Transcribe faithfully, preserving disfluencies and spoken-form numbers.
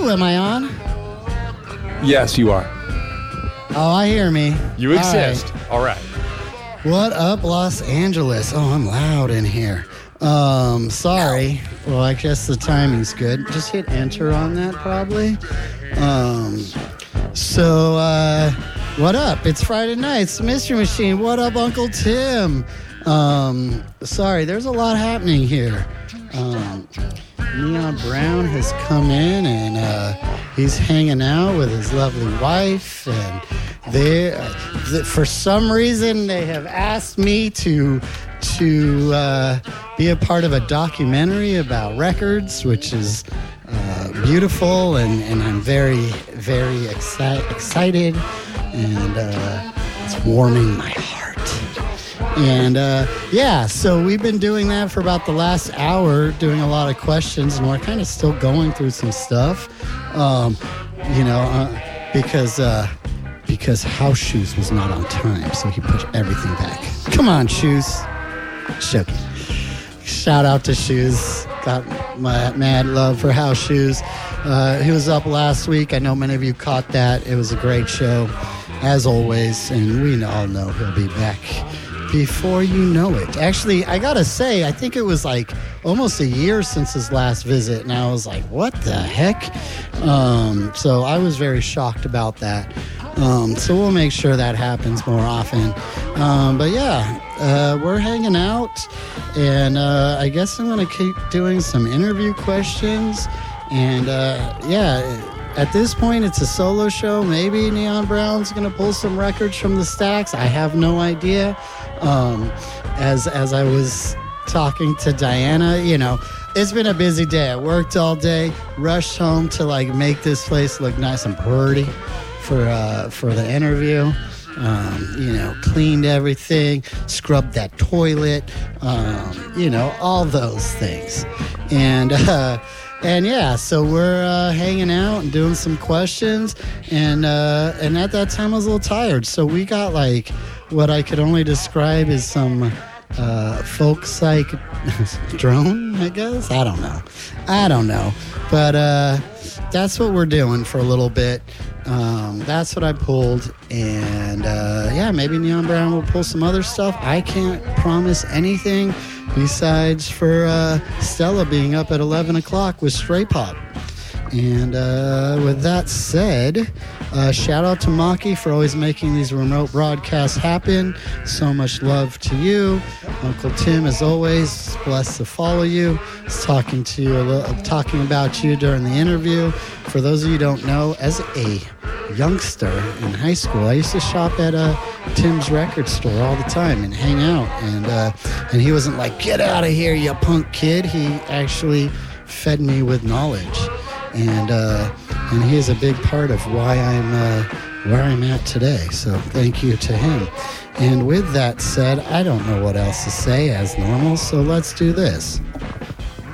Ooh, am I on? Yes, you are. Oh, I hear me. You exist. All right. What up, Los Angeles? Oh, I'm loud in here. Um, sorry. Well, I guess the timing's good. Just hit enter on that, probably. Um, so, uh, what up? It's Friday night. It's the Mystery Machine. What up, Uncle Tim? Um, sorry, there's a lot happening here. Um, Neon Brown has come in and uh, he's hanging out with his lovely wife, and they, uh, th- for some reason, they have asked me to to uh, be a part of a documentary about records, which is uh, beautiful, and, and I'm very, very exci- excited, and uh, it's warming my heart. And uh, yeah, so we've been doing that for about the last hour, doing a lot of questions, and we're kind of still going through some stuff, um, you know, uh, because uh, because House Shoes was not on time, so he put everything back. Come on, Shoes. Joking. Shout out to Shoes. Got my mad love for House Shoes. Uh, he was up last week. I know many of you caught that. It was a great show, as always, and we all know he'll be back before you know it. Actually, I gotta say, I think it was like almost a year since his last visit, and I was like, what the heck? Um, so I was very shocked about that. Um, so we'll make sure that happens more often. Um, but yeah, uh, we're hanging out, and uh, I guess I'm gonna keep doing some interview questions. And uh, yeah, at this point, it's a solo show. Maybe Neon Brown's gonna pull some records from the stacks. I have no idea. Um, as as I was talking to Diana, you know, it's been a busy day. I worked all day, rushed home to like make this place look nice and pretty for uh, for the interview. Um, you know, cleaned everything, scrubbed that toilet, um, you know, all those things. And uh, and yeah, so we're uh, hanging out and doing some questions. And uh, and at that time, I was a little tired. So we got like what I could only describe as some uh, folk psych drone, I guess. I don't know. I don't know. But uh, that's what we're doing for a little bit. Um, that's what I pulled, and uh, yeah, maybe Neon Brown will pull some other stuff. I can't promise anything besides for uh, Stella being up at eleven o'clock with Stray Pop. And uh, with that said, uh, shout out to Maki for always making these remote broadcasts happen. So much love to you. Uncle Tim, as always, blessed to follow you. I was talking to you, a little, talking about you during the interview. For those of you who don't know, as a youngster in high school, I used to shop at uh, Tim's record store all the time and hang out. And, uh, and he wasn't like, get out of here, you punk kid. He actually fed me with knowledge. And uh, and he is a big part of why I'm uh, where I'm at today. So thank you to him. And with that said, I don't know what else to say as normal, so let's do this.